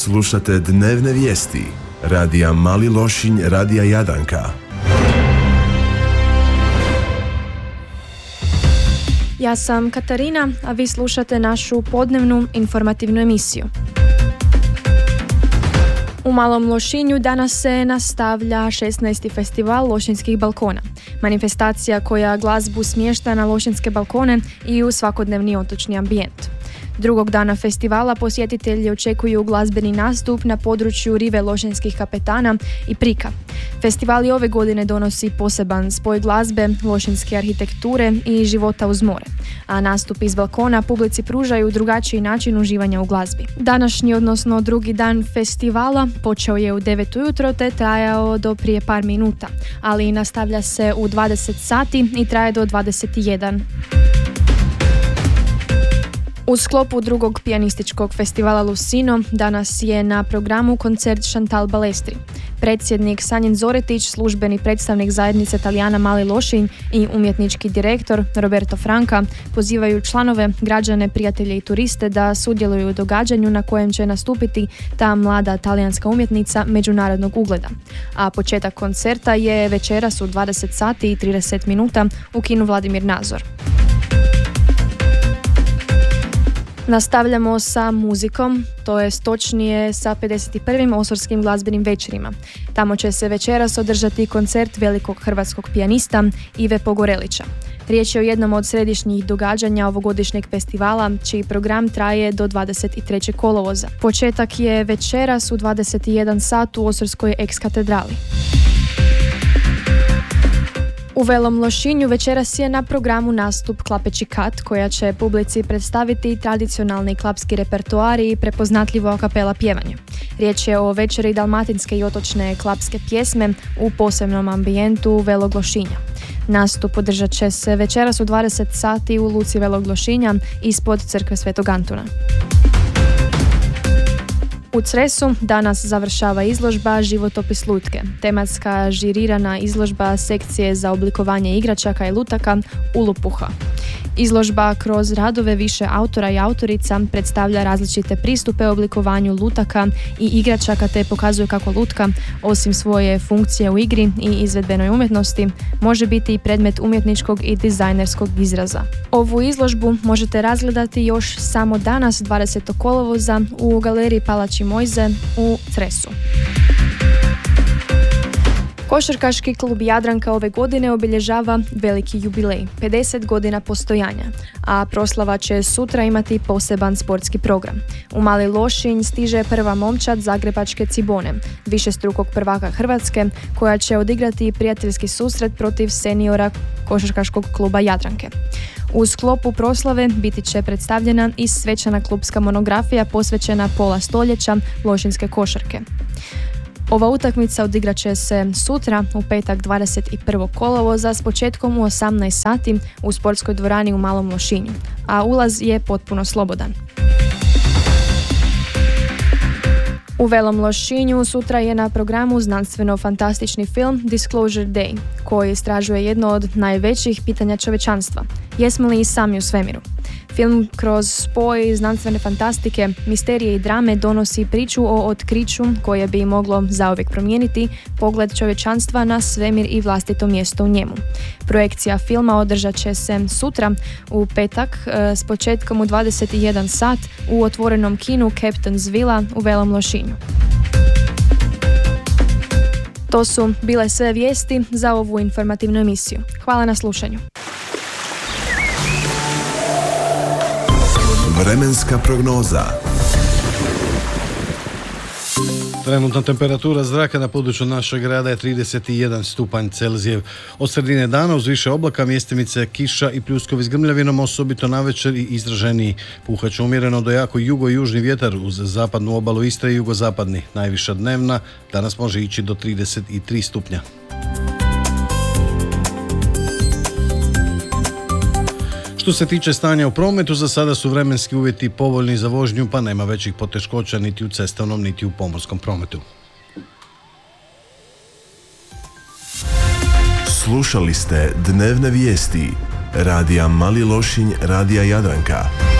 Slušate dnevne vijesti radija Mali Lošinj, radija Jadranka. Ja sam Katarina, a vi slušate našu podnevnu informativnu emisiju. U Malom Lošinju danas se nastavlja 16. festival Lošinjskih balkona. Manifestacija koja glazbu smješta na lošinjske balkone i u svakodnevni otočni ambijent. Drugog dana festivala posjetitelji očekuju glazbeni nastup na području rive Lošinjskih kapetana i Prika. Festival i ove godine donosi poseban spoj glazbe, lošinjske arhitekture i života uz more, a nastup iz balkona publici pružaju drugačiji način uživanja u glazbi. Današnji, odnosno drugi dan festivala, počeo je u 9 ujutro te trajao do prije par minuta, ali nastavlja se u 20 sati i traje do 21. U sklopu drugog pijanističkog festivala Lusino danas je na programu koncert Chantal Balestri. Predsjednik Sanjin Zoretić, službeni predstavnik zajednice Talijana Mali Lošinj i umjetnički direktor Roberto Franca pozivaju članove, građane, prijatelje i turiste da sudjeluju u događanju na kojem će nastupiti ta mlada talijanska umjetnica međunarodnog ugleda. A početak koncerta je večeras u 20 sati i 30 minuta u kinu Vladimir Nazor. Nastavljamo sa muzikom, to je točnije sa 51. Osorskim glazbenim večerima. Tamo će se večeras održati koncert velikog hrvatskog pijanista Ive Pogorelića. Riječ je o jednom od središnjih događanja ovogodišnjeg festivala, čiji program traje do 23. kolovoza. Početak je večeras u 21 sat u Osorskoj eks-katedrali. U Velom Lošinju večeras je na programu nastup Klapeći kat, koja će publici predstaviti tradicionalni klapski repertoar i prepoznatljivo a kapela pjevanje. Riječ je o večeri dalmatinske i otočne klapske pjesme u posebnom ambijentu Velog Lošinja. Nastup održat će se večeras u 20 sati u luci Velog Lošinja ispod crkve Svetog Antuna. U Cresu danas završava izložba Životopis lutke, tematska žirirana izložba sekcije za oblikovanje igračaka i lutaka Ulupuha. Izložba kroz radove više autora i autorica predstavlja različite pristupe oblikovanju lutaka i igračaka te pokazuje kako lutka, osim svoje funkcije u igri i izvedbenoj umjetnosti, može biti i predmet umjetničkog i dizajnerskog izraza. Ovu izložbu možete razgledati još samo danas 20. kolovoza u galeriji Palači Mojze u Cresu. Košarkaški klub Jadranka ove godine obilježava veliki jubilej, 50 godina postojanja, a proslava će sutra imati poseban sportski program. U Mali Lošinj stiže prva momčad zagrebačke Cibone, višestrukog prvaka Hrvatske, koja će odigrati prijateljski susret protiv seniora košarkaškog kluba Jadranke. U sklopu proslave biti će predstavljena i svečana klubska monografija posvećena pola stoljeća lošinjske košarke. Ova utakmica odigrat će se sutra u petak 21. kolovoza s početkom u 18 sati u sportskoj dvorani u Malom Lošinju, a ulaz je potpuno slobodan. U Velom Lošinju sutra je na programu znanstveno-fantastični film Disclosure Day, koji istražuje jedno od najvećih pitanja čovječanstva. Jesmo li i sami u svemiru? Film kroz spoj znanstvene fantastike, misterije i drame donosi priču o otkriću koje bi moglo zauvijek promijeniti pogled čovječanstva na svemir i vlastito mjesto u njemu. Projekcija filma održat će se sutra u petak s početkom u 21 sat u otvorenom kinu Captain's Villa u Velom Lošinju. To su bile sve vijesti za ovu informativnu emisiju. Hvala na slušanju. Vremenska prognoza. Trenutna temperatura zraka na području našeg grada je 31 stupanj Celzijev. Od sredine dana uz više oblaka, mjestimice kiša i pljuskovi s grmljavinom, osobito navečer i izraženiji. Puhat će umjereno do jako jugo-južni vjetar uz zapadnu obalu Istre i jugozapadni. Najviša dnevna danas može ići do 33 stupnja. Što se tiče stanja u prometu, za sada su vremenski uvjeti povoljni za vožnju, pa nema većih poteškoća niti u cestovnom, niti u pomorskom prometu. Slušali ste dnevne vijesti radija Mali Lošinj, radija Jadranka.